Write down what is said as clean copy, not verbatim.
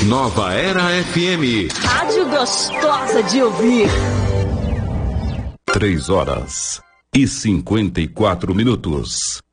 Nova Era FM. Rádio gostosa de ouvir. 3 horas e 54 minutos.